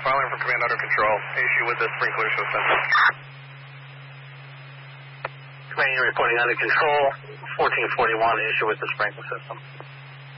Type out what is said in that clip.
Following from command under control. Issue with the sprinkler system. Command, you're reporting under control. 1441, issue with the sprinkler system.